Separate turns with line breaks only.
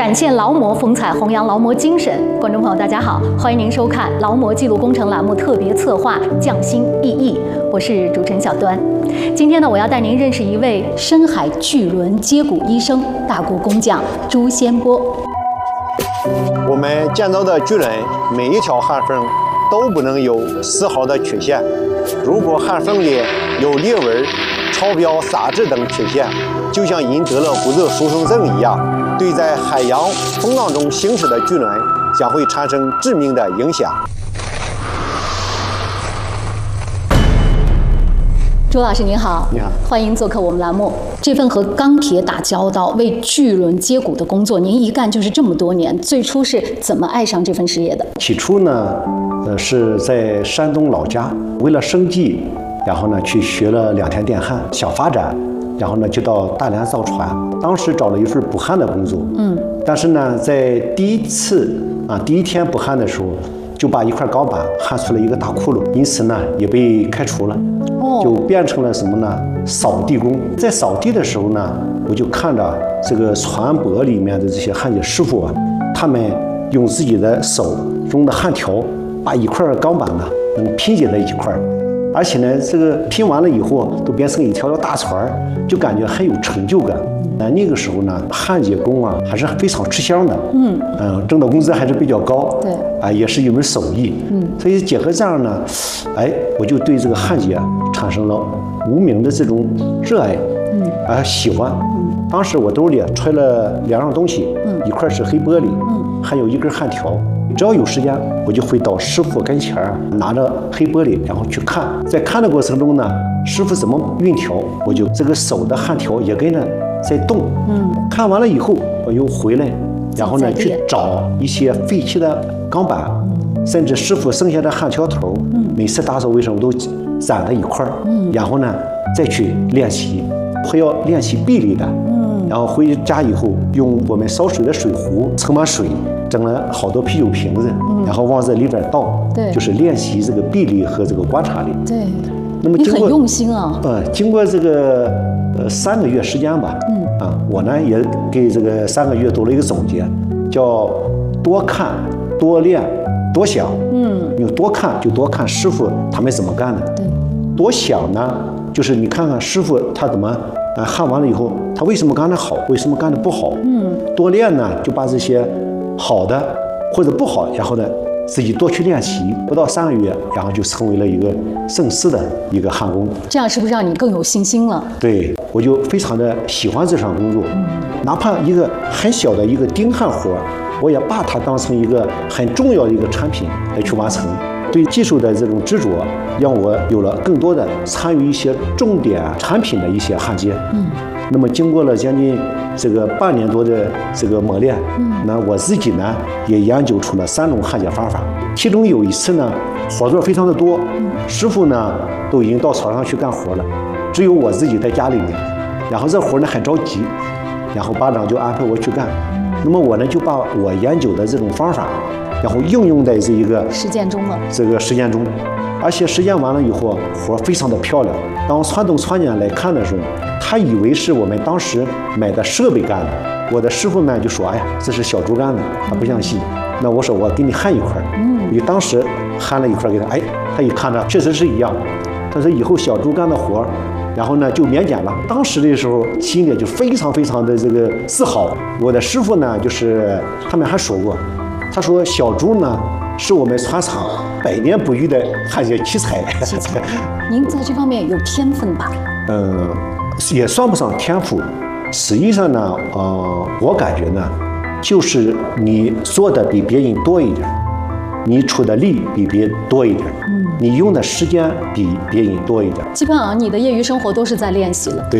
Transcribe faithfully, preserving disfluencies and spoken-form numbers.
展现劳模风采，弘扬劳模精神。观众朋友，大家好，欢迎您收看劳模记录工程栏目特别策划《匠心意义》，我是主持人小端。今天呢，我要带您认识一位深海巨轮接骨医生、大国工匠朱先波。
我们建造的巨轮每一条焊缝都不能有丝毫的缺陷，如果焊缝里有裂纹、超标、撒质等缺陷，就像人得了骨质疏松症一样，对在海洋风浪中行驶的巨轮将会产生致命的影响。
朱老师您好，
你好，
欢迎做客我们栏目。这份和钢铁打交道、为巨轮接骨的工作，您一干就是这么多年。最初是怎么爱上这份事业的？
起初呢，呃，是在山东老家，为了生计，然后呢去学了两天电焊，想发展，然后呢就到大连造船。当时找了一份补焊的工作，嗯，但是呢，在第一次啊第一天补焊的时候，就把一块钢板焊出了一个大窟窿，因此呢也被开除了。就变成了什么呢？扫地工。在扫地的时候呢，我就看着这个船舶里面的这些焊接师傅啊，他们用自己的手中的焊条，把一块钢板呢能拼接在一块，而且呢，这个拼完了以后都变成一条条大船，就感觉很有成就感。那那个时候呢，焊接工啊还是非常吃香的，嗯嗯、呃，挣的工资还是比较高，
对，
啊，也是一门手艺，嗯，所以结合这样呢，哎，我就对这个焊接产生了无名的这种热爱，嗯，啊喜欢。嗯，当时我兜里揣了两样东西，嗯，一块是黑玻璃，嗯，还有一根焊条。只要有时间，我就会到师傅跟前儿，拿着黑玻璃，然后去看。在看的过程中呢，师傅怎么运条，我就这个手的焊条也跟着在动。嗯，看完了以后，我又回来，然后呢去找一些废弃的钢板，甚至师傅剩下的焊条头，嗯，每次打扫卫生都攒在一块儿。嗯，然后呢再去练习，会要练习臂力的。嗯，然后回家以后，用我们烧水的水壶盛满水。整了好多啤酒瓶子，嗯、然后往这里边倒，对，就是练习这个臂力和这个观察力。
对，
那么
你很用心啊。
呃，经过这个呃三个月时间吧，嗯啊，我呢也给这个三个月做了一个总结，叫多看、多练、多想。嗯，因为多看就多看师傅他们怎么干的。对，多想呢，就是你看看师傅他怎么呃焊完了以后，他为什么干得好，为什么干得不好。嗯，多练呢，就把这些好的或者不好，然后呢自己多去练习，不到三个月，然后就成为了一个正式的一个焊工。
这样是不是让你更有信心了？
对，我就非常的喜欢这项工作，嗯、哪怕一个很小的一个钉焊活，我也把它当成一个很重要的一个产品来去完成。对技术的这种执着，让我有了更多的参与一些重点产品的一些焊接。嗯。那么经过了将近这个半年多的这个磨练，嗯，那我自己呢也研究出了三种焊接方法。其中有一次呢，活做非常的多，嗯，师傅呢都已经到草上去干活了，只有我自己在家里面。然后这活呢很着急，然后班长就安排我去干。那么我呢就把我研究的这种方法，然后应用在这一个
实践中了。这
个实践中，而且实践完了以后，活非常的漂亮。当传统船家来看的时候，他以为是我们当时买的设备干的，我的师傅们就说：“哎呀，这是小猪干的。”他不相信。那我说：“我给你焊一块。”嗯，因为当时焊了一块给他，哎，他一看着确实是一样。他说以后小猪干的活，然后呢就免检了。当时的时候心里就非常非常的这个自豪。我的师傅呢，就是他们还说过，他说小猪呢是我们船厂百年不遇的焊接奇才。
奇才，您在这方面有天分吧？
嗯。也算不上天赋，实际上呢，呃，我感觉呢，就是你做的比别人多一点，你出的力比别人多一点，嗯，你用的时间比别人多一点。
基本上你的业余生活都是在练习了。
对。